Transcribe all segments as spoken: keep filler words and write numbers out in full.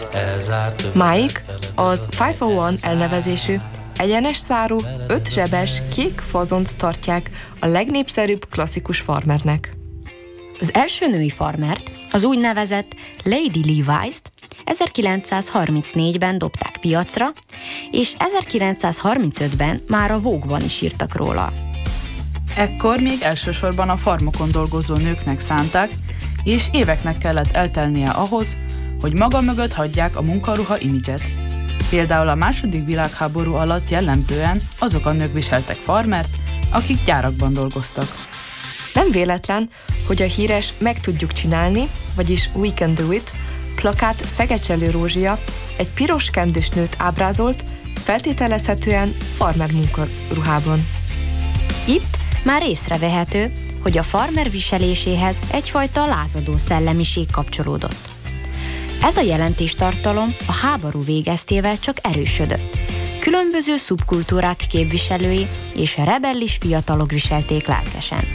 Mike az ötszázegy elnevezésű, egyenes szárú, öt zsebes, kék fazont tartják a legnépszerűbb klasszikus farmernek. Az első női farmert, az úgynevezett Lady Levi's-t ezerkilencszázharmincnégyben dobták piacra, és ezerkilencszázharmincötben már a Vogue-ban is írtak róla. Ekkor még elsősorban a farmokon dolgozó nőknek szánták, és éveknek kellett eltelnie ahhoz, hogy maga mögött hagyják a munkaruha imidzset. Például a második világháború alatt jellemzően azok a nők viseltek farmert, akik gyárakban dolgoztak. Nem véletlen, hogy a híres Meg tudjuk csinálni, vagyis We can do it plakát Szegecselő Rózsia egy piros kendős nőt ábrázolt, feltételezhetően farmer munkaruhában. Itt már észrevehető, hogy a farmer viseléséhez egyfajta lázadó szellemiség kapcsolódott. Ez a jelentéstartalom a háború végeztével csak erősödött. Különböző szubkultúrák képviselői és rebellis fiatalok viselték lelkesen.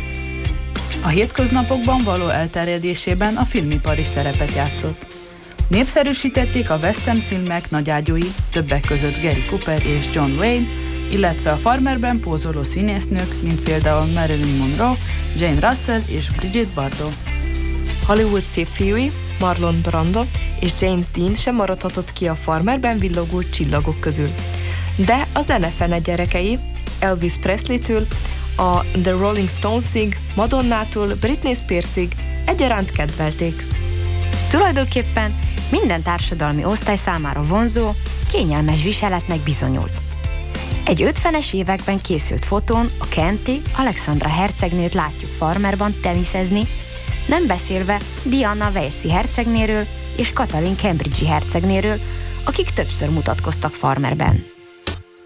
A hétköznapokban való elterjedésében a filmipar is szerepet játszott. Népszerűsítették a western filmek nagyágyúi, többek között Gary Cooper és John Wayne, illetve a farmerben pózoló színésznők, mint például Marilyn Monroe, Jane Russell és Brigitte Bardot. Hollywood szépfiúi, Marlon Brando és James Dean sem maradhatott ki a farmerben villogó csillagok közül. De a zenefene gyerekei, Elvis Presley-től a The Rolling Stonesig, Madonnától Britney Spearsig egyaránt kedvelték. Tulajdonképpen minden társadalmi osztály számára vonzó, kényelmes viseletnek bizonyult. Egy ötvenes években készült fotón a kenti Alexandra hercegnőt látjuk farmerban teniszezni, nem beszélve Diana Walesi hercegnéről és Katalin Cambridge-i hercegnéről, akik többször mutatkoztak farmerben.